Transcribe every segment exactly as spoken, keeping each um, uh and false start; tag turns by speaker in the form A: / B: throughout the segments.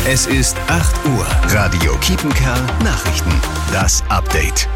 A: Es ist acht Uhr. Radio Kiepenkerl Nachrichten. Das Update.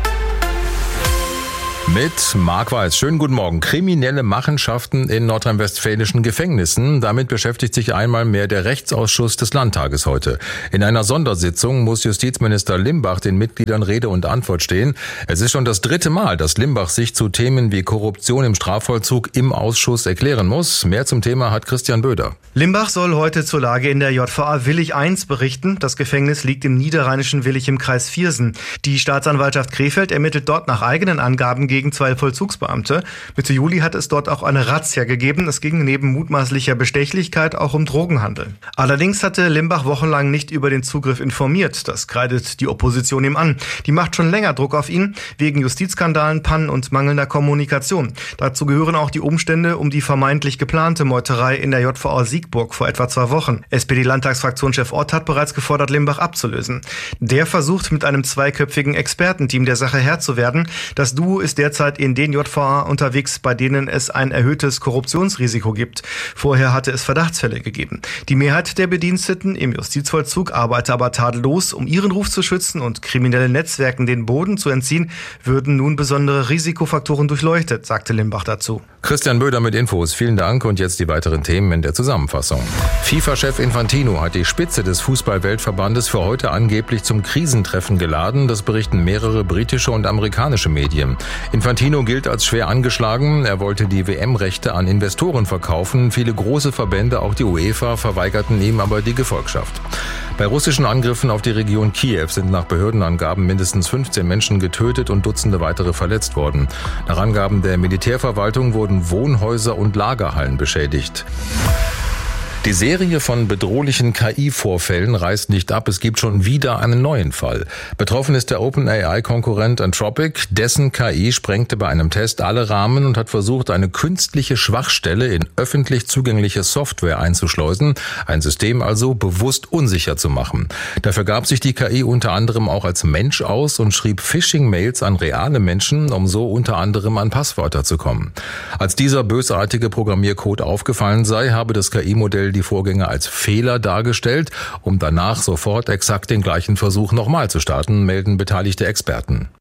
B: Mit Marc Weiß. Schönen guten Morgen. Kriminelle Machenschaften in nordrhein-westfälischen Gefängnissen. Damit beschäftigt sich einmal mehr der Rechtsausschuss des Landtages heute. In einer Sondersitzung muss Justizminister Limbach den Mitgliedern Rede und Antwort stehen. Es ist schon das dritte Mal, dass Limbach sich zu Themen wie Korruption im Strafvollzug im Ausschuss erklären muss. Mehr zum Thema hat Christian Böder.
C: Limbach soll heute zur Lage in der J V A Willich eins berichten. Das Gefängnis liegt im niederrheinischen Willich im Kreis Viersen. Die Staatsanwaltschaft Krefeld ermittelt dort nach eigenen Angaben gegen zwei Vollzugsbeamte. Mitte Juli hat es dort auch eine Razzia gegeben. Es ging neben mutmaßlicher Bestechlichkeit auch um Drogenhandel. Allerdings hatte Limbach wochenlang nicht über den Zugriff informiert. Das kreidet die Opposition ihm an. Die macht schon länger Druck auf ihn, wegen Justizskandalen, Pannen und mangelnder Kommunikation. Dazu gehören auch die Umstände um die vermeintlich geplante Meuterei in der J V A Siegburg vor etwa zwei Wochen. S P D-Landtagsfraktionschef Ott hat bereits gefordert, Limbach abzulösen. Der versucht mit einem zweiköpfigen Expertenteam der Sache Herr zu werden. Das Duo ist derzeit in den J V A unterwegs, bei denen es ein erhöhtes Korruptionsrisiko gibt. Vorher hatte es Verdachtsfälle gegeben. Die Mehrheit der Bediensteten im Justizvollzug arbeite aber tadellos. Um ihren Ruf zu schützen und kriminellen Netzwerken den Boden zu entziehen, würden nun besondere Risikofaktoren durchleuchtet, sagte Limbach dazu.
B: Christian Böder mit Infos. Vielen Dank und jetzt die weiteren Themen in der Zusammenfassung. FIFA-Chef Infantino hat die Spitze des Fußball-Weltverbandes für heute angeblich zum Krisentreffen geladen. Das berichten mehrere britische und amerikanische Medien. Infantino gilt als schwer angeschlagen. Er wollte die W M-Rechte an Investoren verkaufen. Viele große Verbände, auch die UEFA, verweigerten ihm aber die Gefolgschaft. Bei russischen Angriffen auf die Region Kiew sind nach Behördenangaben mindestens fünfzehn Menschen getötet und Dutzende weitere verletzt worden. Nach Angaben der Militärverwaltung wurden Wohnhäuser und Lagerhallen beschädigt. Die Serie von bedrohlichen K I-Vorfällen reißt nicht ab. Es gibt schon wieder einen neuen Fall. Betroffen ist der OpenAI-Konkurrent Anthropic. Dessen K I sprengte bei einem Test alle Rahmen und hat versucht, eine künstliche Schwachstelle in öffentlich zugängliche Software einzuschleusen. Ein System also bewusst unsicher zu machen. Dafür gab sich die K I unter anderem auch als Mensch aus und schrieb Phishing-Mails an reale Menschen, um so unter anderem an Passwörter zu kommen. Als dieser bösartige Programmiercode aufgefallen sei, habe das K I-Modell die Vorgänge als Fehler dargestellt, um danach sofort exakt den gleichen Versuch nochmal zu starten, melden beteiligte Experten.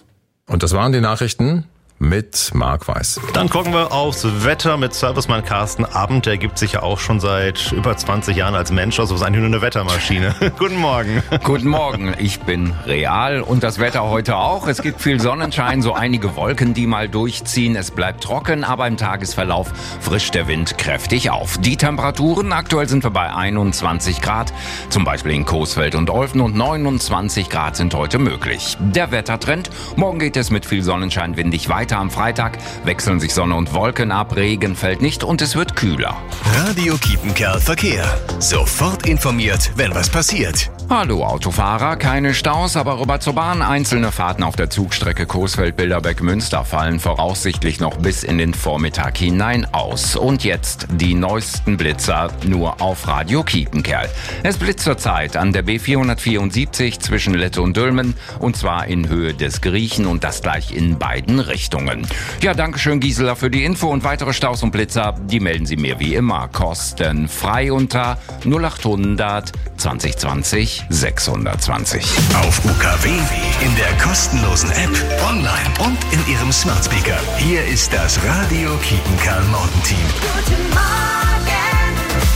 B: Und das waren die Nachrichten mit Marc Weiß.
D: Dann gucken wir aufs Wetter mit Servicemann Carsten Abend. Der gibt sich ja auch schon seit über zwanzig Jahren als Mensch aus. Das ist eigentlich nur eine Wettermaschine. Guten Morgen.
E: Guten Morgen. Ich bin real und das Wetter heute auch. Es gibt viel Sonnenschein, so einige Wolken, die mal durchziehen. Es bleibt trocken, aber im Tagesverlauf frischt der Wind kräftig auf. Die Temperaturen, aktuell sind wir bei einundzwanzig Grad, zum Beispiel in Coesfeld und Olfen, und neunundzwanzig Grad sind heute möglich. Der Wettertrend: Morgen geht es mit viel Sonnenschein windig weiter. Am Freitag wechseln sich Sonne und Wolken ab, Regen fällt nicht und es wird kühler.
A: Radio Kiepenkerl Verkehr. Sofort informiert, wenn was passiert.
E: Hallo Autofahrer, keine Staus, aber rüber zur Bahn. Einzelne Fahrten auf der Zugstrecke Coesfeld-Bilderbeck-Münster fallen voraussichtlich noch bis in den Vormittag hinein aus. Und jetzt die neuesten Blitzer nur auf Radio Kiepenkerl. Es blitzt zurzeit an der B vierhundertvierundsiebzig zwischen Lette und Dülmen, und zwar in Höhe des Griechen, und das gleich in beiden Richtungen. Ja, danke schön Gisela für die Info, und weitere Staus und Blitzer, die melden Sie mir wie immer kostenfrei unter null acht hundert zwanzig zwanzig sechshundertzwanzig.
A: Auf U K W, in der kostenlosen App, online und in Ihrem Smart Speaker. Hier ist das Radio Kiepenkerl Morgenteam.
F: Guten Morgen,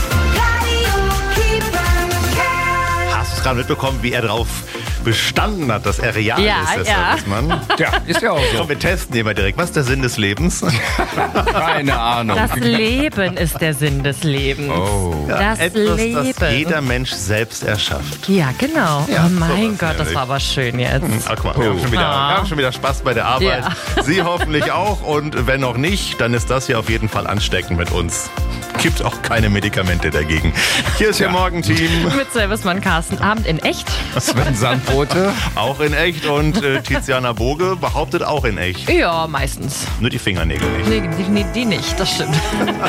F: Radio Kiepenkerl.
D: Hast du es gerade mitbekommen, wie er drauf bestanden hat, dass er real
G: Ja,
D: ist, der
G: ja.
D: Servicemann?
E: Ja, ist ja auch so.
D: Komm, wir testen hier mal direkt. Was ist der Sinn des Lebens?
E: Keine Ahnung.
G: Das Leben ist der Sinn des Lebens.
E: Oh.
G: Das
D: Etwas,
G: Leben.
D: das jeder Mensch selbst erschafft.
G: Ja, genau.
D: Ja,
G: oh mein
D: sowas
G: Gott, das
D: nämlich.
G: war aber schön jetzt.
D: Ach, guck mal, wir haben, schon wieder,
G: Ah.
D: wir haben schon wieder Spaß bei der Arbeit.
G: Ja.
D: Sie hoffentlich auch. Und wenn noch nicht, dann ist das hier auf jeden Fall ansteckend mit uns. Gibt auch keine Medikamente dagegen. Hier ist Ihr
E: Ja.
D: Morgenteam.
G: Mit Servicemann Carsten Abend in echt.
E: Sven Sandbote.
D: Auch in echt. Und äh, Tiziana Boge behauptet auch in echt.
G: Ja, meistens.
D: Nur die Fingernägel nicht.
G: Nee, die, die, die nicht, das stimmt.